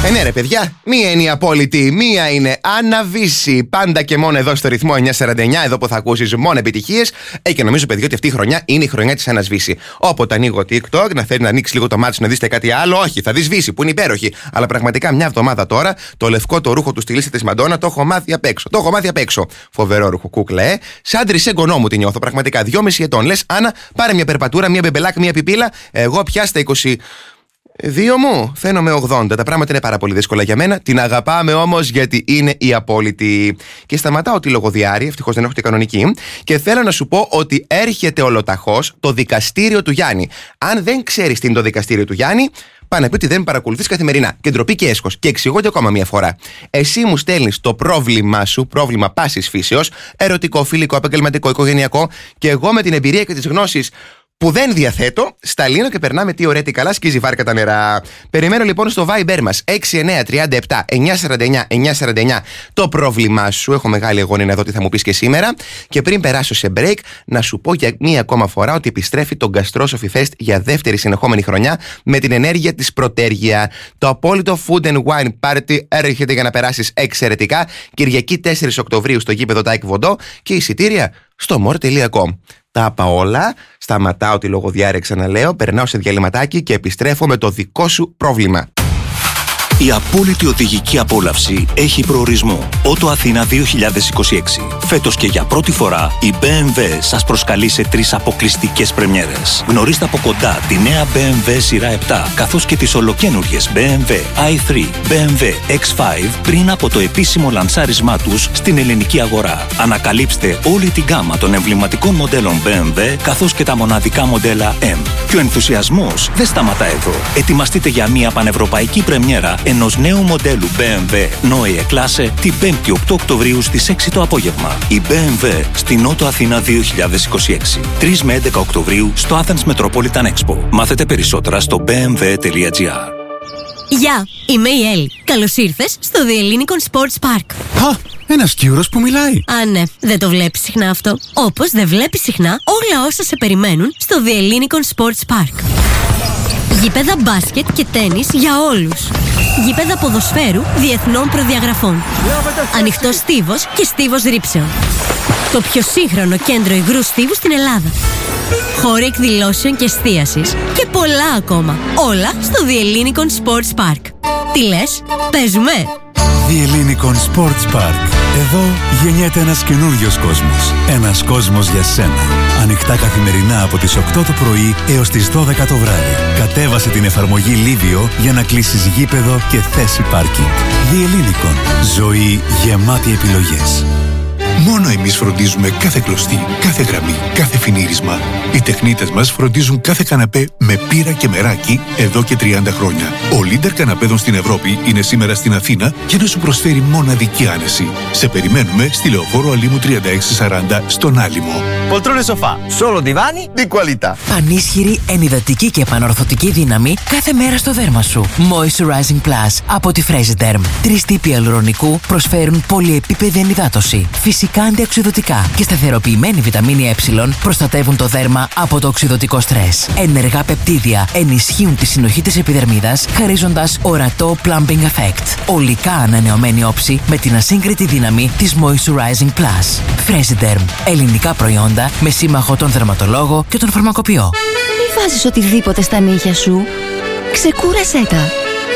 Ναι, ρε παιδιά, μία είναι η απόλυτη, μία είναι Άννα Βύση. Πάντα και μόνο εδώ στο ρυθμό 949, εδώ που θα ακούσεις μόνο επιτυχίες. Και νομίζω, παιδιά, ότι αυτή η χρονιά είναι η χρονιά της Άννας Βύση. Όποτε ανοίγω TikTok, να θέλει να ανοίξει λίγο το μάτι σου να δεις κάτι άλλο, όχι, θα δεις Βύση που είναι υπέροχη. Αλλά πραγματικά μια εβδομάδα τώρα, το λευκό το ρούχο του στυλίστη της Μαντόνα το έχω μάθει απ' έξω. Φοβερό ρούχο, κούκλα, Σαν τρισέγγονό μου τη νιώθω πραγματικά. 2,5 ετών. Λες, Άννα, πάρε μια περπατούρα, μια μπεμπελάκ, μια πιπίλα. Εγώ πια στα 22 μου φαίνομαι 80. Τα πράγματα είναι πάρα πολύ δύσκολα για μένα. Την αγαπάμε όμως γιατί είναι η απόλυτη. Και σταματάω τη λογοδιάρη, ευτυχώς δεν έχω και κανονική. Και θέλω να σου πω ότι έρχεται ολοταχώς το δικαστήριο του Γιάννη. Αν δεν ξέρεις τι είναι το δικαστήριο του Γιάννη, πάνε να πει ότι δεν παρακολουθείς καθημερινά. Και ντροπή και έσχος. Και εξηγούνται ακόμα μια φορά. Εσύ μου στέλνεις το πρόβλημά σου, πρόβλημα πάσης φύσεως, ερωτικό, φιλικό, επαγγελματικό, οικογενειακό, και εγώ με την εμπειρία και τις γνώσεις που δεν διαθέτω, στα λύνω και περνάμε τι ωραία τι καλά, σκίζει βάρκα τα νερά. Περιμένω λοιπόν στο Viber μας 6937 949 949 το πρόβλημά σου. Έχω μεγάλη αγωνία να δω τι θα μου πεις και σήμερα. Και πριν περάσω σε break, να σου πω για μία ακόμα φορά ότι επιστρέφει το Gastro Sofi Fest για δεύτερη συνεχόμενη χρονιά με την ενέργεια της Πρωτέργεια. Το απόλυτο Food and Wine Party έρχεται για να περάσεις εξαιρετικά. Κυριακή 4 Οκτωβρίου στο γήπεδο Τάικ Βοντό και εισιτήρια στο more.com. Τα είπα όλα, σταματάω τη λογοδιάρεια, ξαναλέω, περνάω σε διαλυματάκι και επιστρέφω με το δικό σου πρόβλημα. Η απόλυτη οδηγική απόλαυση έχει προορισμό. Ότο Αθήνα 2026. Φέτος και για πρώτη φορά η BMW σας προσκαλεί σε 3 αποκλειστικές πρεμιέρες. Γνωρίστε από κοντά τη νέα BMW σειρά 7, καθώς και τις ολοκαίνουργιες BMW i3, BMW X5 πριν από το επίσημο λανσάρισμά τους στην ελληνική αγορά. Ανακαλύψτε όλη την γκάμα των εμβληματικών μοντέλων BMW, καθώς και τα μοναδικά μοντέλα M. Και ο ενθουσιασμός δεν σταματά εδώ. Ετοιμαστείτε για μια πανευρωπαϊκή πρεμιέρα ενός νέου μοντέλου BMW Neue Klasse την 5η 8 Οκτωβρίου στις 6 το απόγευμα. Η BMW στην Νότο Αθήνα 2026. 3 με 11 Οκτωβρίου στο Athens Metropolitan Expo. Μάθετε περισσότερα στο bmw.gr. Γεια, είμαι η Έλλη. Καλώς ήρθες στο The Hellinikon Sports Park. Α, ένας Κύρος που μιλάει. Α, ναι, δεν το βλέπεις συχνά αυτό. Όπως δεν βλέπεις συχνά όλα όσα σε περιμένουν στο The Hellinikon Sports Park. Γήπεδα μπάσκετ και τένις για όλους. Γήπεδα ποδοσφαίρου διεθνών προδιαγραφών. Ανοιχτός στίβος και στίβος ρήψεων. Το πιο σύγχρονο κέντρο υγρού στίβου στην Ελλάδα. Χώροι εκδηλώσεων και εστίασης. Και πολλά ακόμα. Όλα στο The Hellinikon Sports Park. Τι λες, παίζουμε? The Hellinikon Sports Park. Εδώ γεννιέται ένας καινούριος κόσμος. Ένας κόσμος για σένα. Ανοιχτά καθημερινά από τις 8 το πρωί έως τις 12 το βράδυ. Κατέβασε την εφαρμογή Livio για να κλείσεις γήπεδο και θέση πάρκινγκ. The Hellinikon. Ζωή γεμάτη επιλογές. Μόνο εμείς φροντίζουμε κάθε κλωστή, κάθε γραμμή, κάθε φινίρισμα. Οι τεχνίτες μας φροντίζουν κάθε καναπέ με πύρα και μεράκι εδώ και 30 χρόνια. Ο leader καναπέδων στην Ευρώπη είναι σήμερα στην Αθήνα για να σου προσφέρει μοναδική άνεση. Σε περιμένουμε στη Λεωφόρο Αλήμου 3640 στον Άλυμο. Poltrone sofà, solo divani di qualità. Πανίσχυρη, ενυδατική και επανορθωτική δύναμη κάθε μέρα στο δέρμα σου. Moisturizing Plus από τη Fresiderm. 3 τύποι αλουρονικού προσφέρουν πολυεπίπεδη ενυδάτωση. Φυσικά αντιοξυδωτικά και σταθεροποιημένη βιταμίνη Ε προστατεύουν το δέρμα από το οξυδωτικό στρες. Ενεργά πεπτίδια ενισχύουν τη συνοχή της επιδερμίδας, χαρίζοντας ορατό plumping effect. Ολικά ανανεωμένη όψη με την ασύγκριτη δύναμη της Moisturizing Plus. Fresiderm. Ελληνικά προϊόντα με σύμμαχο τον δερματολόγο και τον φαρμακοποιό. Μη βάζεις οτιδήποτε στα νύχια σου. Ξεκούρασέ τα.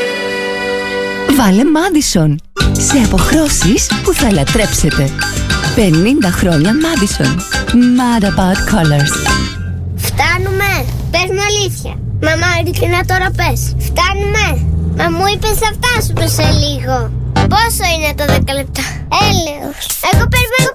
Βάλε Madison. Σε αποχρώσεις που θα λατρέψετε. 50 χρόνια Madison. Mad about colors. Φτάνουμε. Πες μου αλήθεια. Μαμά, ειλικρινά τώρα πες. Φτάνουμε. Μα μου είπες θα φτάσουμε σε λίγο. Πόσο είναι το 10 λεπτά? Έλεος. Εγώ περιμένω